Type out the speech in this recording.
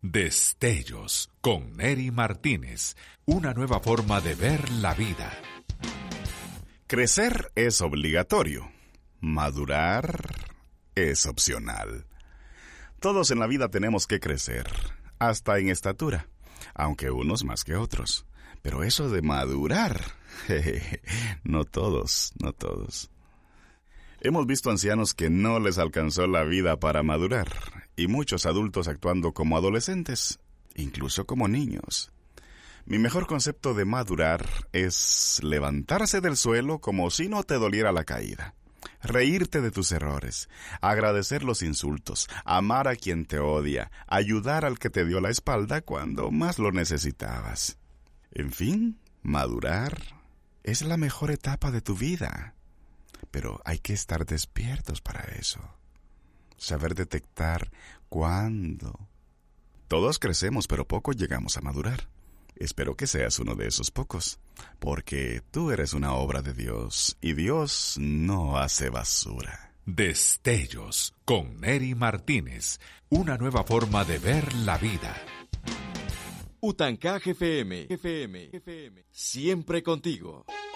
Destellos con Neri Martínez, una nueva forma de ver la vida. Crecer es obligatorio, madurar es opcional. Todos en la vida tenemos que crecer, hasta en estatura, aunque unos más que otros. Pero eso de madurar, no todos. Hemos visto ancianos que no les alcanzó la vida para madurar, y muchos adultos actuando como adolescentes, incluso como niños. Mi mejor concepto de madurar es levantarse del suelo como si no te doliera la caída, reírte de tus errores, agradecer los insultos, amar a quien te odia, ayudar al que te dio la espalda cuando más lo necesitabas. En fin, madurar es la mejor etapa de tu vida. Pero hay que estar despiertos para eso. Saber detectar cuándo. Todos crecemos, pero pocos llegamos a madurar. Espero que seas uno de esos pocos, porque tú eres una obra de Dios, y Dios no hace basura. Destellos con Neri Martínez, una nueva forma de ver la vida. Utancaj FM, siempre contigo.